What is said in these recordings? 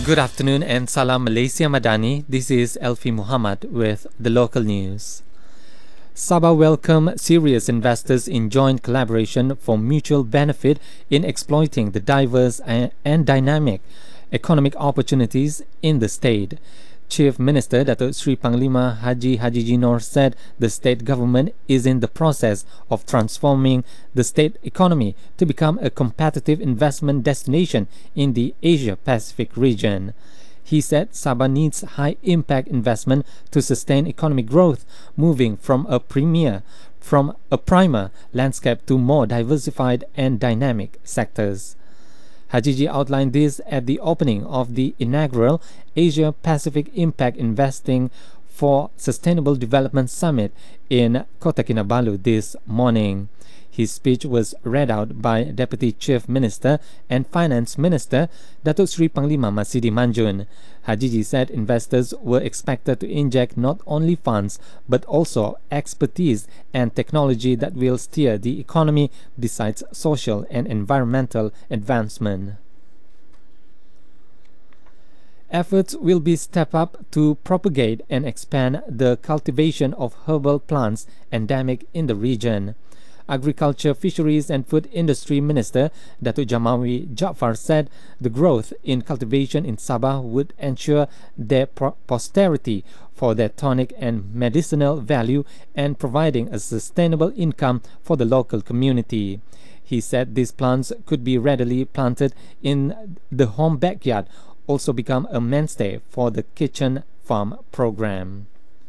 Good afternoon and Salam Malaysia Madani. This is Elfi Muhammad with the local news. Sabah welcome serious investors in joint collaboration for mutual benefit in exploiting the diverse and dynamic economic opportunities in the state. Chief Minister Datuk Sri Panglima Haji Hajiji Noor said the state government is in the process of transforming the state economy to become a competitive investment destination in the Asia-Pacific region. He said Sabah needs high-impact investment to sustain economic growth, moving from a primer landscape to more diversified and dynamic sectors. Hajiji outlined this at the opening of the inaugural Asia-Pacific Impact Investing for Sustainable Development Summit in Kota Kinabalu this morning. His speech was read out by Deputy Chief Minister and Finance Minister Datuk Sri Panglima Masidi Manjun. Hajiji said investors were expected to inject not only funds but also expertise and technology that will steer the economy besides social and environmental advancement. Efforts will be stepped up to propagate and expand the cultivation of herbal plants endemic in the region. Agriculture, Fisheries and Food Industry Minister Datuk Jamawi Jaafar said the growth in cultivation in Sabah would ensure their posterity for their tonic and medicinal value and providing a sustainable income for the local community. He said these plants could be readily planted in the home backyard, also become a mainstay for the kitchen farm program.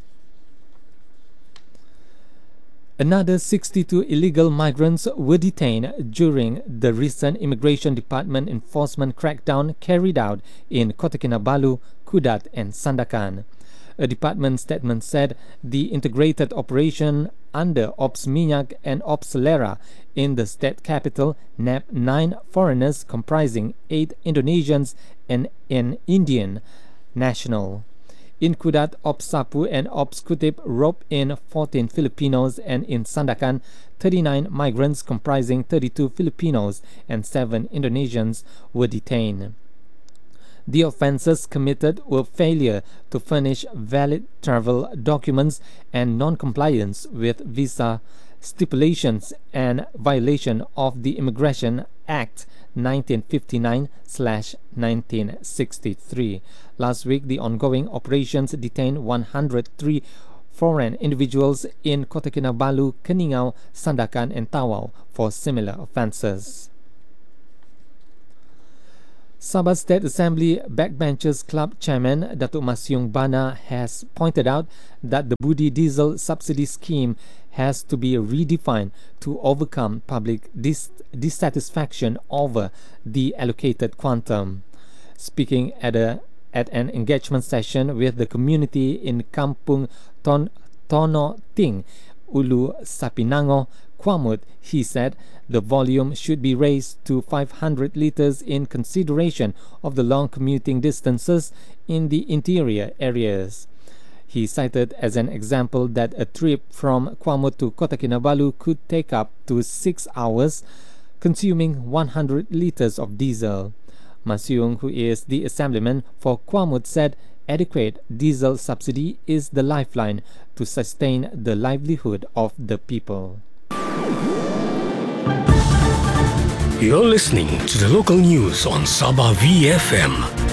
Another 62 illegal migrants were detained during the recent Immigration Department enforcement crackdown carried out in Kota Kinabalu, Kudat and Sandakan. A department statement said the integrated operation under Ops Minyak and Ops Selera in the state capital nabbed 9 foreigners comprising 8 Indonesians and an Indian national. In Kudat, Ops Sapu and Ops Kutip roped in 14 Filipinos, and in Sandakan, 39 migrants comprising 32 Filipinos and 7 Indonesians were detained. The offences committed were failure to furnish valid travel documents and non-compliance with visa stipulations and violation of the Immigration Act 1959/1963. Last week, the ongoing operations detained 103 foreign individuals in Kota Kinabalu, Keningau, Sandakan and Tawau for similar offences. Sabah State Assembly Backbenchers Club Chairman Datuk Masyung Bana has pointed out that the Budi Diesel Subsidy Scheme has to be redefined to overcome public dissatisfaction over the allocated quantum. Speaking at an engagement session with the community in Kampung Tono Ting, Ulu Sapinango, Kwamut, he said the volume should be raised to 500 litres in consideration of the long commuting distances in the interior areas. He cited as an example that a trip from Kwamut to Kota Kinabalu could take up to 6 hours, consuming 100 litres of diesel. Masyung, who is the assemblyman for Kwamut, said adequate diesel subsidy is the lifeline to sustain the livelihood of the people. You're listening to the local news on Sabah VFM.